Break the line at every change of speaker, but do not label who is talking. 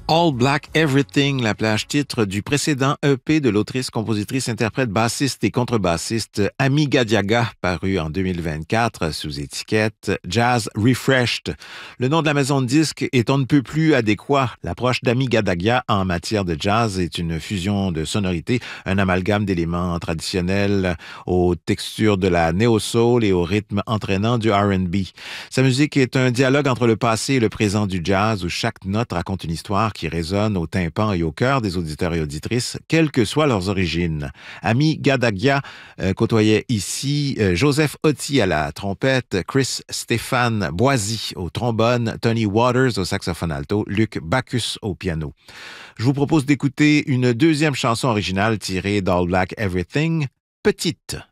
All Black Everything, la plage titre du précédent EP de l'autrice, compositrice, interprète, bassiste et contrebassiste Amy Gadiaga, paru en 2024 sous étiquette Jazz Refreshed. Le nom de la maison de disques est on ne peut plus adéquat. L'approche d'Amy Gadiaga en matière de jazz est une fusion de sonorités, un amalgame d'éléments traditionnels aux textures de la néo-soul et au rythme entraînant du R&B. Sa musique est un dialogue entre le passé et le présent du jazz où chaque note raconte une histoire qui résonne au tympan et au cœur des auditeurs et auditrices, quelles que soient leurs origines. Amy Gadiaga côtoyait ici Joseph Otti à la trompette, Chris Stéphane Boisy au trombone, Tony Waters au saxophone alto, Luc Bacchus au piano. Je vous propose d'écouter une deuxième chanson originale tirée d'All Black Everything, Petite.